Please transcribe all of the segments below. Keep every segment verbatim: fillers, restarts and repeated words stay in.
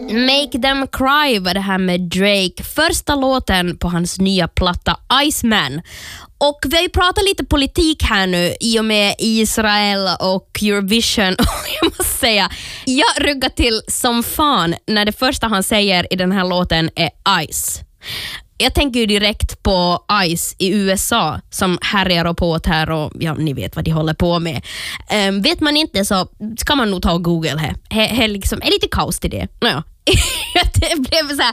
Make Them Cry var det här med Drake. Första låten på hans nya platta Iceman. Och vi har ju pratat lite politik här nu i och med Israel och Eurovision. Och jag måste säga, jag ruggar till som fan när det första han säger i den här låten är Ice. Jag tänker ju direkt på Ice i U S A som härjar och på här och ja, ni vet vad de håller på med. Um, vet man inte så ska man nog ta och Google här. He, he, liksom, är lite kaos till det. Naja. Det blev så här,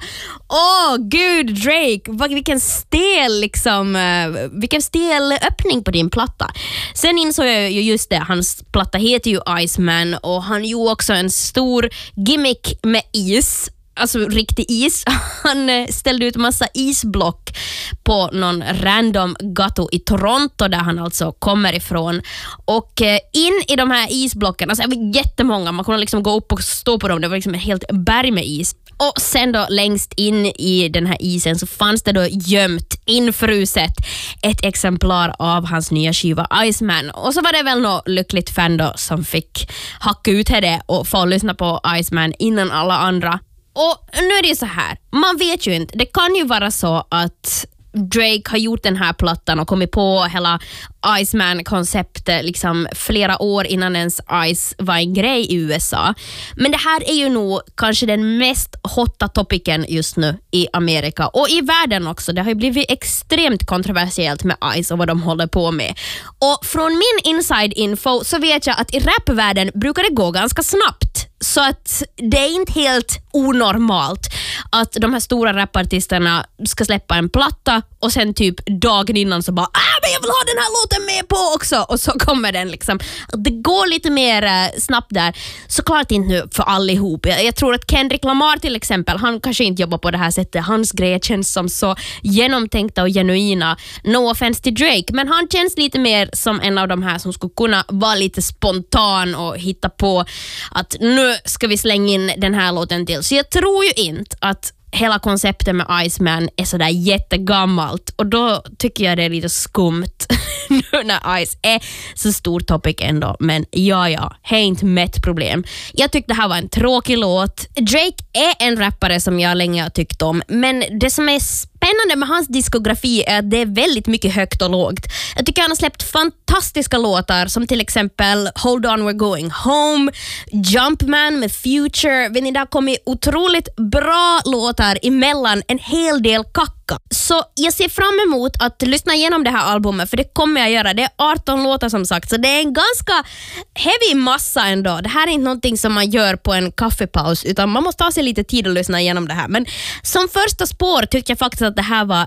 åh gud Drake, vilken stel liksom, uh, vilken stel öppning på din platta. Sen insåg jag ju just det, hans platta heter ju Iceman och han gjorde också en stor gimmick med is. Alltså riktig is. Han ställde ut massa isblock på någon random gato i Toronto där han alltså kommer ifrån. Och in i de här isblocken, alltså det var jättemånga, man kunde liksom gå upp och stå på dem, det var liksom ett helt berg med is. Och sen då längst in i den här isen så fanns det då gömt infruset ett exemplar av hans nya skiva Iceman. Och så var det väl något lyckligt fan då som fick hacka ut det och få lyssna på Iceman innan alla andra. Och nu är det så här, man vet ju inte, det kan ju vara så att Drake har gjort den här plattan och kommit på hela Iceman-konceptet liksom flera år innan ens Ice var en grej i U S A. Men det här är ju nog kanske den mest hotta topicen just nu i Amerika och i världen också. Det har ju blivit extremt kontroversiellt med Ice och vad de håller på med. Och från min inside info så vet jag att i rapvärlden brukar det gå ganska snabbt. Så att det är inte helt onormalt att de här stora rapartisterna ska släppa en platta och sen typ dagen innan så bara ah, men jag vill ha den här låten med på också och så kommer den liksom. Det går lite mer uh, snabbt där. Såklart inte nu för allihop. Jag, jag tror att Kendrick Lamar till exempel, han kanske inte jobbar på det här sättet. Hans grejer känns som så genomtänkta och genuina. No offense till Drake, men han känns lite mer som en av de här som skulle kunna vara lite spontan och hitta på att nu ska vi slänga in den här låten till. Så jag tror ju inte att hela konceptet med Iceman är sådär jättegammalt och då tycker jag det är lite skumt nu när Ice är så stor topic ändå, men ja ja, det är inte mätt problem. Jag tyckte det här var en tråkig låt. Drake är en rappare som jag länge har tyckt om, men det som är spännande med hans diskografi är att det är väldigt mycket högt och lågt. Jag tycker han har släppt fantastiska låtar som till exempel Hold On We're Going Home, Jumpman med Future. Vet ni, det har kommit otroligt bra låtar emellan en hel del kacka. Så jag ser fram emot att lyssna igenom det här albumet, för det kommer jag göra. Det är arton låtar som sagt, så det är en ganska heavy massa ändå. Det här är inte någonting som man gör på en kaffepaus, utan man måste ta sig lite tid att lyssna igenom det här. Men som första spår tyckte jag faktiskt att det här var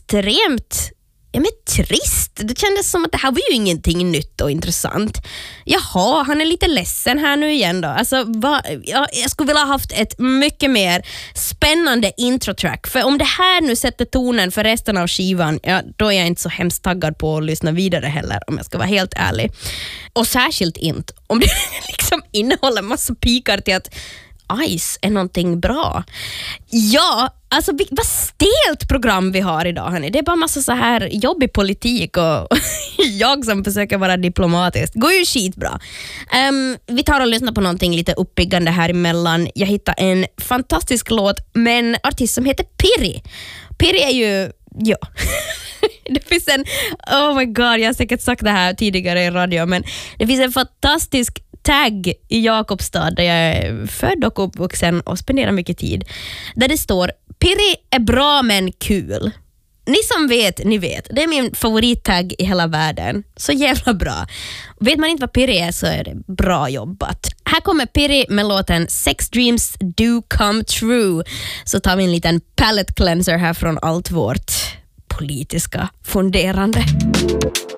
extremt ja, men trist. Det kändes som att det här var ju ingenting nytt och intressant. Jaha, han är lite ledsen här nu igen då. Alltså, va, ja, jag skulle vilja ha haft ett mycket mer spännande introtrack. För om det här nu sätter tonen för resten av skivan, ja, då är jag inte så hemskt taggad på att lyssna vidare heller, om jag ska vara helt ärlig. Och särskilt inte om det liksom innehåller massa pikar till att Ice är någonting bra. Ja, alltså vad stelt program vi har idag, hörni. Det är bara massa så här jobbig politik och jag som försöker vara diplomatisk. Går ju skitbra. Um, vi tar och lyssnar på någonting lite uppiggande här emellan. Jag hittar en fantastisk låt med en artist som heter Piri. Piri är ju, ja... Det finns en, oh my god, jag har säkert sagt det här tidigare i radio, men det finns en fantastisk tagg i Jakobstad där jag är född och uppvuxen och spenderar mycket tid, där det står Piri är bra men kul. Ni som vet, ni vet. Det är min favorittagg i hela världen. Så jävla bra. Vet man inte vad Piri är så är det bra jobbat. Här kommer Piri med låten Sex Dreams Do Come True. Så tar vi en liten palette cleanser här från allt vårt politiska funderande.